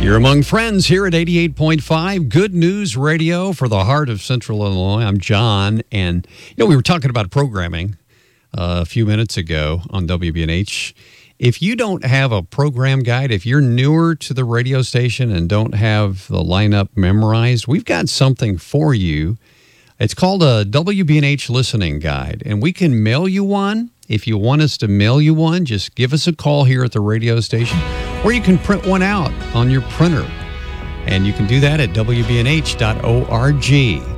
You're among friends here at 88.5 Good News Radio for the heart of Central Illinois. I'm John, and we were talking about programming a few minutes ago on WBNH. If you don't have a program guide, if you're newer to the radio station and don't have the lineup memorized, we've got something for you. It's called a WBNH listening guide, and we can mail you one. If you want us to mail you one, just give us a call here at the radio station, or you can print one out on your printer. And you can do that at WBNH.org.